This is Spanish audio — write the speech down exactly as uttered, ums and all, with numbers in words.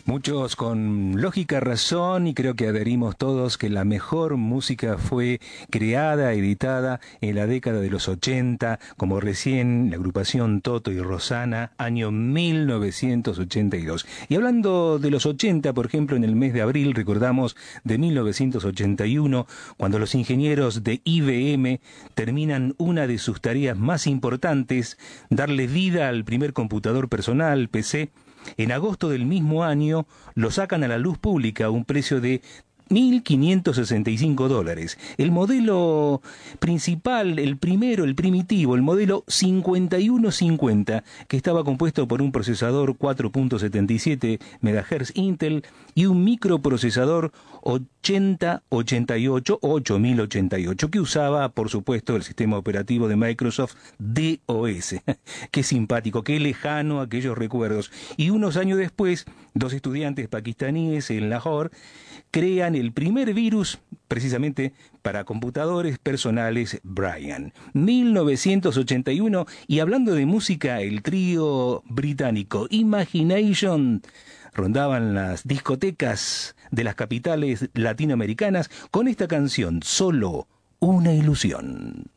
Muchos con lógica razón, y creo que adherimos todos que la mejor música fue creada, editada en la década de los ochenta, como recién la agrupación Toto y Rosana, año mil novecientos ochenta y dos. Y hablando de los ochenta, por ejemplo, en el mes de abril recordamos de mil novecientos ochenta y uno, cuando los ingenieros de I B M terminan una de sus tareas más importantes, darle vida al primer computador personal, P C. En agosto del mismo año lo sacan a la luz pública a un precio de mil quinientos sesenta y cinco dólares. El modelo principal, el primero, el primitivo, el modelo cincuenta y uno cincuenta, que estaba compuesto por un procesador cuatro punto setenta y siete megahertz Intel y un microprocesador ochenta ochenta y ocho o ocho mil ochenta y ocho, que usaba, por supuesto, el sistema operativo de Microsoft D O S. Qué simpático, qué lejano aquellos recuerdos. Y unos años después, dos estudiantes pakistaníes en Lahore crean el primer virus precisamente para computadores personales Brian. mil novecientos ochenta y uno, y hablando de música, el trío británico Imagination rondaban las discotecas de las capitales latinoamericanas con esta canción, Solo una ilusión.